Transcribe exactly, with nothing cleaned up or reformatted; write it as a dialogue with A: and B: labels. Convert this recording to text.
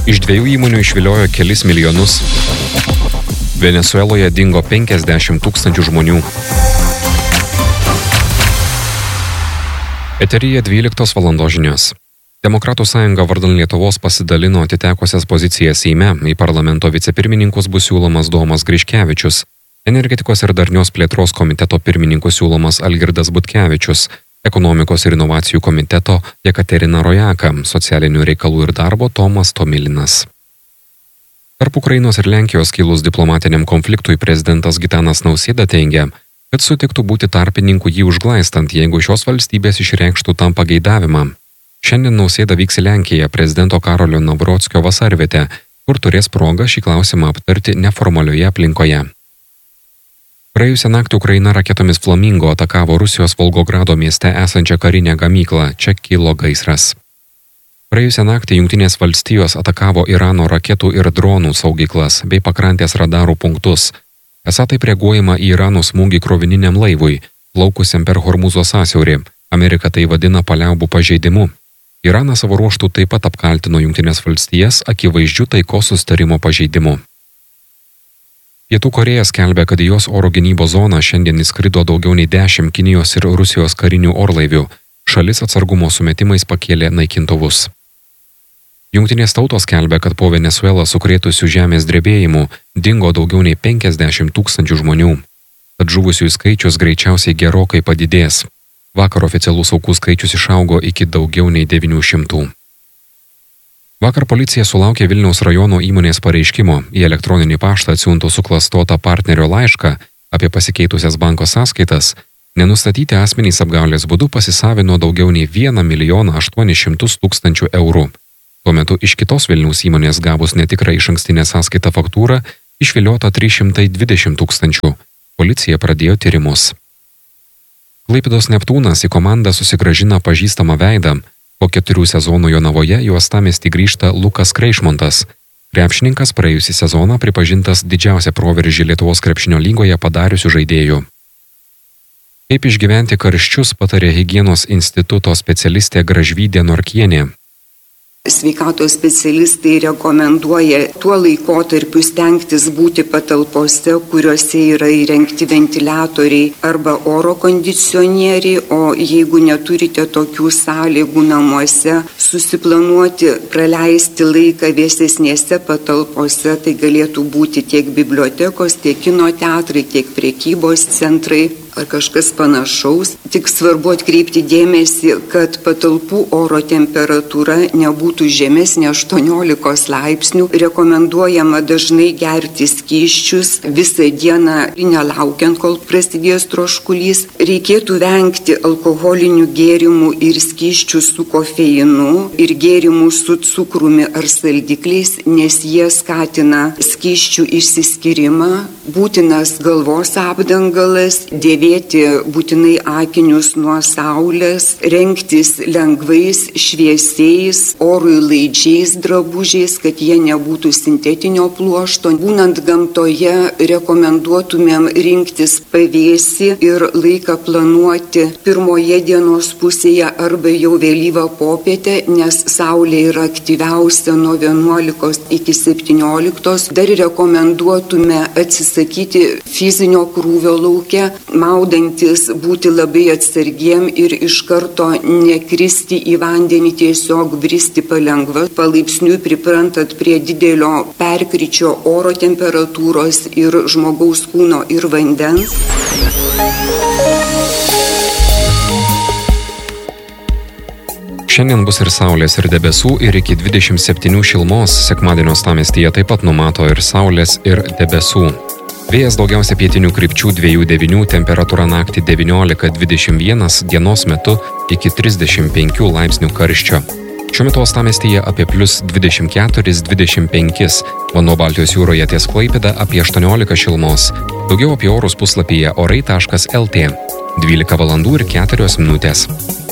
A: Iš dviejų įmonių išviliojo kelis milijonus. Venesueloje dingo penkiasdešimt tūkstančių žmonių. Eteryje dvyliktos valandos žinios. Demokratų sąjunga vardan Lietuvos pasidalino atitekusias pozicijas Seime. Į parlamento vicepirmininkus bus siūlomas Domas Griškevičius, energetikos ir darnios plėtros komiteto pirmininku siūlomas Algirdas Butkevičius, ekonomikos ir inovacijų komiteto Jekaterina Rojaka, socialinių reikalų ir darbo Tomas Tomilinas. Tarp Ukrainos ir Lenkijos kilus diplomatiniam konfliktui prezidentas Gitanas Nausėda teigia, kad sutiktų būti tarpininku jį užglaistant, jeigu šios valstybės išreikštų tam pageidavimą. Šiandien Nausėda vyks į Lenkiją prezidento Karolio Navrockio vasarvietę, kur turės progą šį klausimą aptarti neformalioje aplinkoje. Praėjusią naktį Ukraina raketomis Flamingo atakavo Rusijos Volgogrado mieste esančią karinę gamyklą, čia kilo gaisras. Praėjusią naktį Jungtinės valstijos atakavo Irano raketų ir dronų saugyklas bei pakrantės radarų punktus. Esą taip reaguojama į Irano smūgį krovininiam laivui, plaukusiam per Hormūzo sąsiaurį. Amerika tai vadina paliaubų pažeidimu. Iranas savo ruožtų taip pat apkaltino Jungtinės valstijas akivaizdžių taikos susitarimo pažeidimu. Pietų Korėja skelbia, kad į jos oro gynybos zoną šiandien įskrido daugiau nei dešimt Kinijos ir Rusijos karinių orlaivių. Šalis atsargumo sumetimais pakėlė naikintuvus. Jungtinės tautos skelbia, kad po Venesuelą sukrėtusių žemės drebėjimų dingo daugiau nei penkiasdešimt tūkstančių žmonių. Tad žuvusiųjų skaičius greičiausiai gerokai padidės. Vakar oficialus aukų skaičius išaugo iki daugiau nei devynių šimtų. Vakar policija sulaukė Vilniaus rajono įmonės pareiškimo. Į elektroninį paštą atsiunto suklastotą partnerio laišką apie pasikeitusias banko sąskaitas. Nenustatyti asmenys apgaulės būdu pasisavino daugiau nei vieną milijoną aštuonis šimtus tūkstančių eurų. Tuo metu iš kitos Vilniaus įmonės gavus netikrą išankstinę sąskaitą faktūrą išviliota trys šimtai dvidešimt tūkstančių. Policija pradėjo tyrimus. Klaipėdos Neptūnas į komandą susigrąžina pažįstamą veidą. Po keturių sezonų Jonavoje į uostamiestį grįžta Lukas Kreišmontas. Krepšininkas praėjusį sezoną pripažintas didžiausią proveržį Lietuvos krepšinio lygoje padariusių žaidėjų. Kaip išgyventi karščius patarė higienos instituto specialistė Gražvydė Norkienė.
B: Sveikatos specialistai rekomenduoja tuo laikotarpiu stengtis būti patalpose, kuriuose yra įrengti ventiliatoriai arba oro kondicionieriai, o jeigu neturite tokių sąlygų namuose, susiplanuoti praleisti laiką vėsesnėse patalpose, tai galėtų būti tiek bibliotekos, tiek kino teatrai, tiek prekybos centrai ar kažkas panašaus. Tik svarbu atkreipti dėmesį, kad patalpų oro temperatūra nebūtų žemesnė aštuoniolikos laipsnių. Rekomenduojama dažnai gerti skysčius visą dieną, nelaukiant, kol prasidės troškulys. Reikėtų vengti alkoholinių gėrimų ir skysčių su kofeinu ir gėrimų su cukrumi ar saldikliais, nes jie skatina skysčių išsiskyrimą. Būtinas galvos apdangalas, dėvėti būtinai akinius nuo saulės, rengtis lengvais, šviesiais, orui laidžiais drabužiais, kad jie nebūtų sintetinio pluošto. Būnant gamtoje, rekomenduotumėm rinktis pavėsį ir laiką planuoti pirmoje dienos pusėje arba jau vėlyvą popietę, nes saulė yra aktyviausia nuo vienuolikos iki septynioliktos. Dar rekomenduotume atsisakyti fizinio krūvio lauke, maudantis būti labai atsargiem ir iš karto nekristi į vandenį, tiesiog bristi palengva. Palaipsniui priprantat prie didelio perkryčio oro temperatūros ir žmogaus kūno ir vandens.
A: Šiandien bus ir saulės, ir debesų, ir iki dvidešimt septynių šilumos. Sekmadienio uostamiestyje taip pat numato ir saulės, ir debesų. Vėjas daugiausia pietinių krypčių dviejų devynių, temperatūra naktį devyniolika dvidešimt vienas, dienos metu iki trisdešimt penkių laipsnių karščio. Šiuo metu uostamiestyje apie plius dvidešimt keturis dvidešimt penkis, vanduo Baltijos jūroje ties Klaipėda apie aštuoniolika šilumos. Daugiau apie orus puslapyje orai taškas el tė. dvylika valandų ir keturios minutės.